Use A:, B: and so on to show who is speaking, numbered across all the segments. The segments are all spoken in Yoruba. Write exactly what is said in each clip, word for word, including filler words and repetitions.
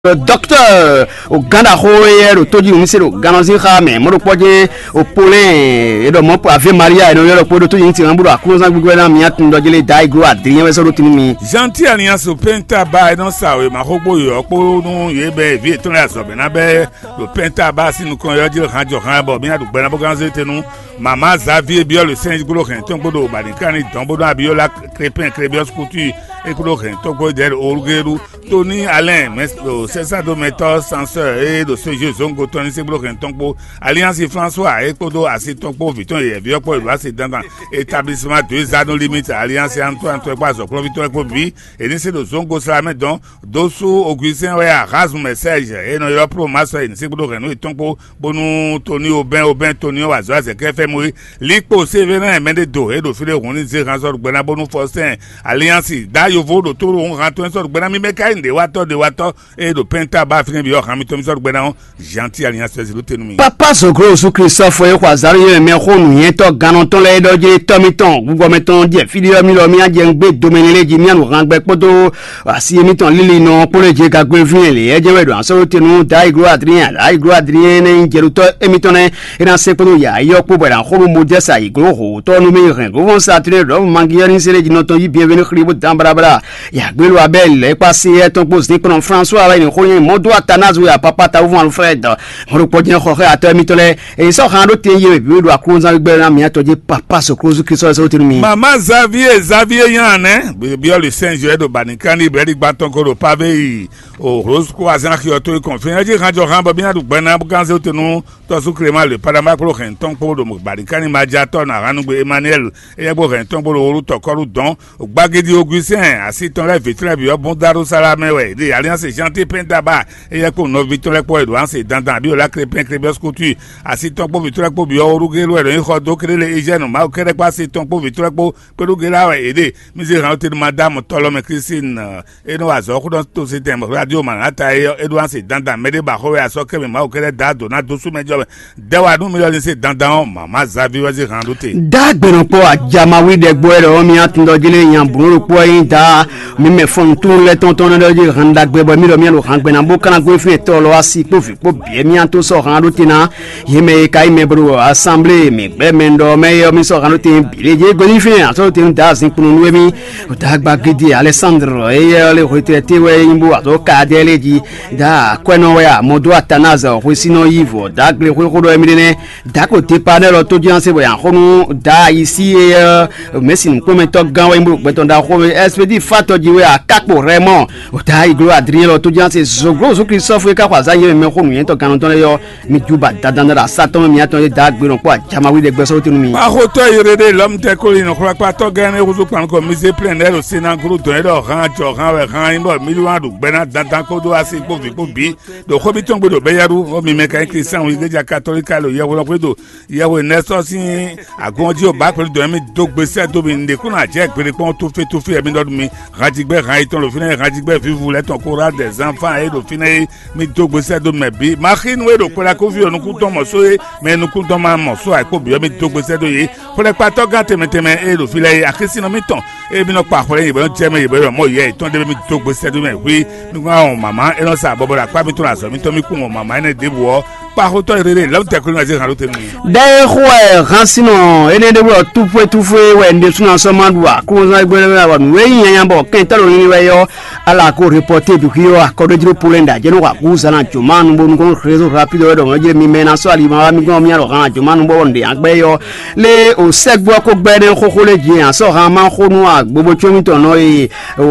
A: docteur au Ganda Hoyer au Toji Umisero Ganazira mais mo poje au Polin et do mo Ave Maria et no yo podo to yin ti rambu akuza gbegbe mi atun dojele dai gro adrian we so ro tinumi
B: Gentil alliance au penta ba e don sawe ma hogbo yo po nu ye be vi ton la so be na be le penta ba si nu kon yo di ranjo ran bo mi adugbe na bo ganze tenu Maman Xavier Bio le Saint Golo Renton Bodo Badikani Tombodo Abiola Crépin Crébios Coutu et Golo Renton Godel Olgeru Tony Alain César Dometor Censeur et de ce jeu Zongo Tony Golo Renton Po Alliance François et Kodo Asiton Po Viton et Vieux Paul c'est dans établissement deux anneaux limite Alliance Antoine Trois Zoclo Viton et Kobi et c'est de Zongo Salamé donc Dosso Augustin Oya Razum Message et no yo pro master et c'est Golo Renton et Tompo Bonu Tony Aubin Aubin Tony Oazo c'est que fait Lipo Sévérin Mende Do et do file on dit ranzor gbena bonu Faustin Alliance da yo vo do toro on ranto so gbena mi meka inde wato de wato et do penta ba fin bi o kan mi to mi so gbena Gentil Alliance zero tenumi
A: Papa Sogro su Christophe e kwa zari ye me ko nu yen to ganon ton le do je tomiton gugo meton die fili mi lo mi aje ngbe domenele ji mi anu rangbe poto asi mi ton lili no po le je ka gbe fin le e je we do an so tenu dai gro Adrien dai gro Adrien ne jeruto emitone e na se pono ya yo po bera ko mo desa igro ho to nu mi ren go satire do mangiani sele ji no to yi bienvenue kribo dambrabra ya gbelo abel e passe e ton poste pour François avec ko yen mo do atanazu ya papa ta ouvre Alfred mo po je ko a to mitole e so kan do tin ye bi do akunza gbe na mi ato je papa so close Christophe so tinu mi
B: Maman Xavier Xavier yan hein bio le Saint Joël de Banikani bredi baton ko do pavé o rose ko azan ki oto conférence je ranjo ramba bien do gbena bu kan se tenu to su crema le padama ko ren ton ko do Banikani Madiaton na ranugbe Emmanuel e yebo ren ton bo ru to ko ru don gbagedi Augustin asiton la vitre bi bon daro salame we de alliance Gentil penta ba e yeko no vitre ko edo anse dandan bi o la crépin crébios coutu asiton po vitre ko bi o rugelo e do do krele e jeno ma o kere pa asiton po vitre ko pelu gela we ede mi se ran te madame Tolome Christine e no azo ko don to se tem radio manata e edo anse dandan mede ba ho we aso ke ma o kere da do na do su mejo de wa nu mi lo se dandan Maman Xavier wazi randote
A: da gbero po ajamawi de gbero mi atundo jile yan buru po yin da mi me fon tun le tonton do ji randa gbebo mi lo mi lo han gbena bo kana go fi to lo asi po fi po bi mi anto so randote na yeme kai me bro assemblée mi be mendo me yo mi so randote bi je go ni fi aso tin da sin kunu nu mi da gba gidi Alessandro e le retraité we imbu aso ka de le ji da kweno we a modo atanaza o sino yivo da gle ko ko do mi ne da ko te panel to ji anse bo yan khonu da ici e mesin ko me to gan we imbu beton da ko expedi fato ji we a kakpo Raymond o da iglo Adrien to ji anse Zogro so Christophe we ka kwa za ye me khonu yen to gan ton yo mi juba dadan da saton mi aton da gberon po ajamawi de gbeso tinu mi
B: pa ko to irede l'homme te ko ni ko pa to gan e ko pan ko mise plein o sinan gro to e do ran jo ran we ran imbo million du gbena dadan ko do asi ko vi ko bi do ko bi ton gbodo be yaru o mi me kan Christian we iglesia catholique lo ye wo lo pedo ye we neso si agonji o ba pelu do mi do gbese do bi nde kuna je pere pon to fe to fe mi do mi rajigbe ran iton lo fina rajigbe vivu le ton courage des enfants et do fina mi do gbese do me bi machine we do pela ko fi onu ku ton mo so e me nu ku ton ma mo so ai ko bi mi do gbese do ye pele pa to gan teme teme e do file akisi no mi ton e bi no pa pele ye bo je me ye bo mo ye ton de mi do gbese do me wi mi gwa on mama e no sa bobo la pa mi ton la so mi ton mi ku on mama ene de bo pa ko to irede l'homme te ko na je ran tenu
A: de khwe ransino ene de bo tout fwe tout fwe we nde suna so mandwa ko za gbele wa we yin yan bo ken talo ni we yo ala ko reporter bi yo akodo jiro polenda je no wa kuza na jomanu bo ngo réseau rapide do je mi mena so ali ma mi go mi aro ran jomanu bo nde agbe yo le o segbo ko gbede ko ko le je an so ran ma ko nu agbobo chomi to no e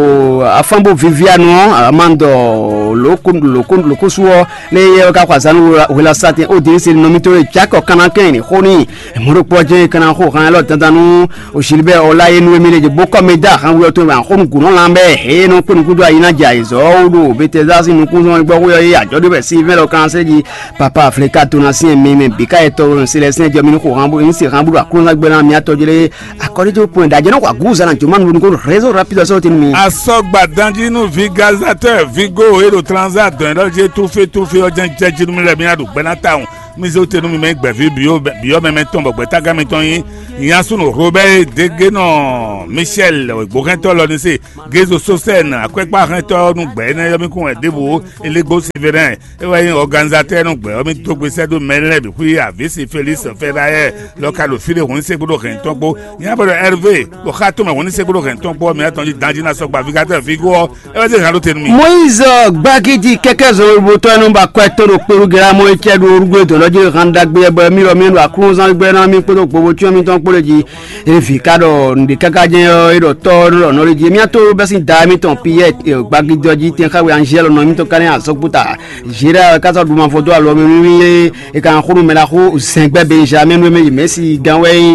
A: o afambo Viviano amando lokun lokun lokusuo le ye ka kwa zanu wala satin o de se no mi to jako kanaken ni khoni mo po je kana ko kan lo tantanu o shilbe o la yenu mi le je boko meda kan wo to ran khon gunon lambe e no kun kudu ayina jaizo o do betezasi nu kun so gbo yo ye ajo de be si velo kan se ji papa Africa to na sin mi mi bika e to se le sin je mi ko rambu in se rambu akun la gbena mi atojele akori to point da je no kwa guza na joman nu ko réseau rapide so tin mi
B: asogba danji nu vigazateur vigo e do transat do je tout fait tout fait o jan je nu mi le mi adu gbena taun mizo tenu mi me gbevi bio bio me meton bo gbeta ga meton yin yan sunu Robert Degeno Michel Ogbokinto lo ni se Gezo Sosen akwepa kan to nu gbe na yo mi kun e debo elegbo Severin e wa yin organisateur nu gbe o mi to gbe sedo mele bi ku avisi Felix Feraye local ofile won se gbodo kan ton po yan bo Hervé bo khato me won se gbodo kan ton po mi atonji danji na so gba vigateur figo e wa se kan lo tenu mi
A: Moise Gbagidi keke zo bo to nu ba kweto ro peru gira mo ike do orugbo to loje kan dagbe bo mi ro mi ro akrunzan gbe na mi podo gbobo ti o mi ton poleji e fi kado ndi kaka je iro to ro no reji mi ato be sin da mi ton piet Gbagidi oji ten kawe Angelo no mi to kan asokuta jira ka so du ma foto alo mi mi e kan khuru me la khu Sengbe Benjamin me Messi ganwe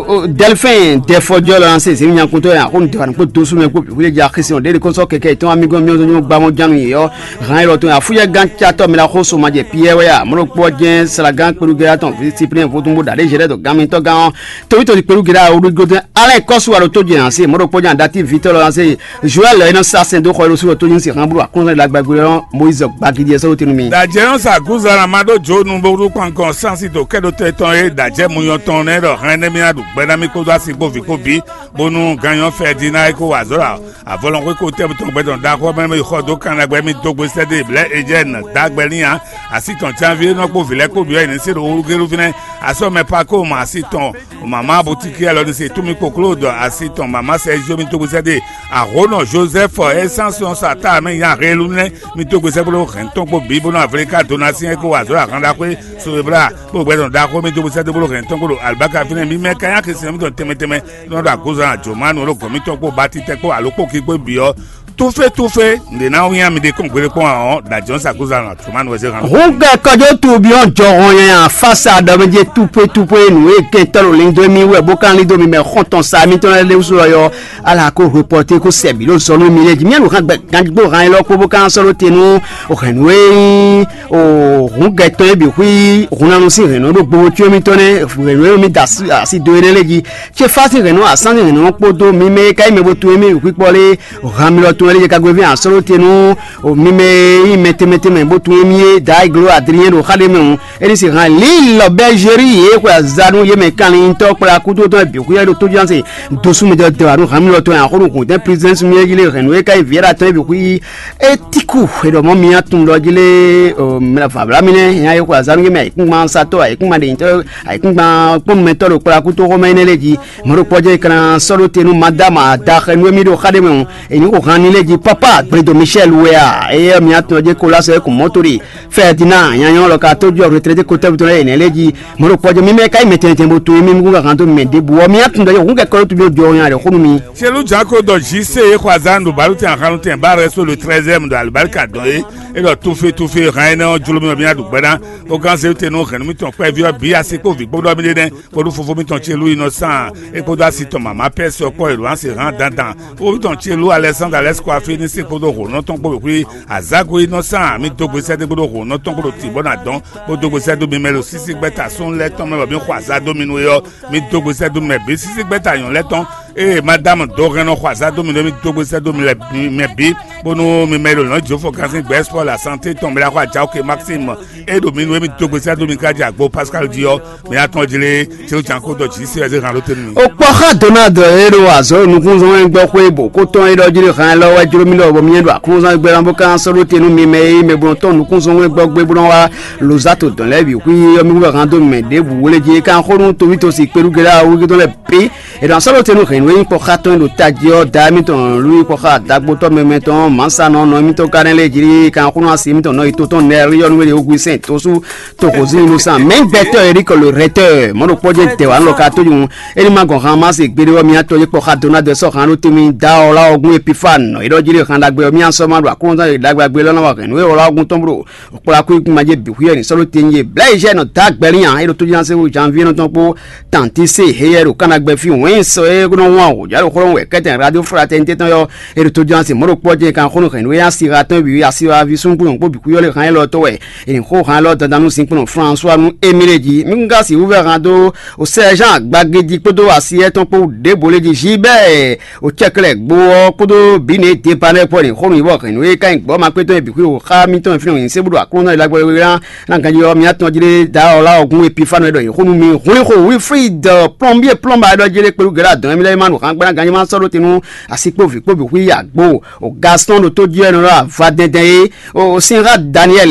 A: Delphin defojo lancer se mi yankunto ya ko ndi kan ko to su me ko le ja christian de ko so keke ton amigo mi o gba mo janu yo ran iro to afuye gan chato me la khu so ma je pie we ya mo po jen sala gan peru gira ton discipline foto mo da le jere to gamin to gan to to peru gira orugo ale ko su aro to je anse mo po jan dati Victor lancer Joel ino sasen do ko ro su to yin se kan buru akun la gbagbe Moise Gbagidi so tinu mi
B: da je on sa guzara mado jonu boru kankan sansi to kedo te ton e da je mu yon ton ne ro han ne mi adu gbe na mi ko do asi bo fi ko bi bonu ganyan fe di na ko wazora avolon ko te ton gbe don da ko me mi ko do kan na gbe mi to gbe se de ble ejen da gbe ni an asiton janvier no ko vile ko bi e ni se ro orugeru fine aso me pa ko ma asiton mama boutique alo ni se tu mi ko Claude asiton mama se jo mi to gbe se de a Rono Joseph essence on sa ta me yan relune mi to gbe se bo ren ton ko bi bo na Africa donation ko wazora kan da ko so bra bo gbe don da ko mi to gbe se de bo ren ton ko albaka fine mi me kan ya ke se mi don teme teme no da goza jomanu ro ko mi to ko bati te ko aloko ki gbe bi o tout fait tout fait de na wi am de kon gbere pon awon da jon sa goza na jomanu we se kan
A: Ronge kojo to bi on joron yan face da meje tout peu tout peu nu e ke tolo le ndo mi we bo kan li do mi me khonton sa mi ton le usu yo ala ko reporter ko se bi lo so no mi le mi lo kan gan gbo ran lo ko bo kan so lo tenu o kan we o ronge to bi wi runa no si reno do gbo ti mi ton e reno mi da si do ere leji che face reno asan reno po do mi me kai me bo tu mi wi pole o ran mi lo to le ka gbo vi an so lo tenu o mi me mete mete me bo tu mi da iglo Adrien o khale me eni si ran Lille Bergerie e kwa zanu ye me kan in to pra ku to to bi ku ya do to janse do su me de de ru ran mi lo to an ko ko de president mi gile reno e kai viera to bi ku e tiku e do mo mi atun lo gile o me la fabla mi ne ya ye kwa zanu ye me kun man sa to ai kun man de to ai kun ba pon me to lo pra ku to ko me ne leji mo ro poje kan solo tenu madama da reno mi do khale me e ni ko ran ni leji papa Bredo Michel wea e mi atun je ko la se ko motori Ferdinand yanyan lo ka to jo retraité ko tabu to le ne leji mo ro poje mi me kai meten tembo to mi mu ga kan to me de bu o mi atun do ko ko to jo yan re ko mi
B: Chelou Janko do J C e kwazando baluti an kan ten ba reso le treizième de albarka do e e do tout fait tout fait ran na julo mi bien dugbe na o kan se te no kan mi ton pe vi bi ase ko vi gbodo mi de ko du fofo mi ton Chelou innocent e ko do asi ton mama pese ko e ran se ran dandan o mi ton Chelou Alexandre Alex ko afi ni se ko do ro no ton ko bi azago innocent mi to gbe se de gbodo ro no ton ko ti bona don bo do gbe se do mi melo sisi gbeta son le ton me bi ko azado mi no yo mi to gbe se do me bi sisi gbeta yon le ton e madame Doreno Khwaza mi mi to gbe se do mi le me bi bono mi melo no jo focus gbe sport la santé tombe la kwa Jauke Maxime e do mi mi to gbe se do mi ka ja gbo Pascal Dio mi aton jile Chelou Janko do J C e ran lo tenu
A: o po ha Donald ero azo nu kun so en gbo ko ebo ko ton e do jile kan lo wa jiro mi lo bo mi en do akun so gbe ran bo kan so lo tenu mi me me bon ton nu kun so en gbo gbe bon wa lozato don le bi ku mi wo kan do me de bu wole je kan khorun to wi to si peru gera wo don le pe e dan so lo tenu kan we po ha ton do tajio da mi ton lui po ha dagbo to me me ton mansa no no mi to kan le jiri kan khorun asi mi ton no ito ton ne ri on we ogun sen to su to ko zin no san men beto Eric le recteur mo ro poje te wa lo ka to yun eni ma gon kan ma se gbere wo mi ato je po ha Donald so kan lo temi da ola ogun Epifan no iro jiri kan dagbe o mi an so ma ro akun so dagba gbe lo na wa kan we ola ogun ton bro opora ku ma je bi huye ni so lo tenye blaise no dagbe ri an iro to jan se wo janvier no ton po tanti se heyero kan dagbe fi won so e gun wọn o jalo koro we keten radio fraternité tan yo e to jansi mo ro poje kan kono kan we asira tan bi asira vi sun pun po bi ku yo le kan lo to we e ko kan lo dan nu sin pun François nu Emileji mi nga si ouvert rando o sergent Gbagedi podo asi eton po de boleji jibe o chekle gbo podo bi ne te panel po ni kono iwo kan we kan gbo ma pe to bi ku o ka mi ton fi no se budo akon na ilagbo we ran na kan yo mi aton jire da ola ogun epifano do ikunu mi hun ko we free the plombier plomba do jire pelu gara dan mi le manu kan gba gan ma soro tinu asipo fi po bi ku ya gbo o Gaston do to je no ra va deden o Sinra Daniel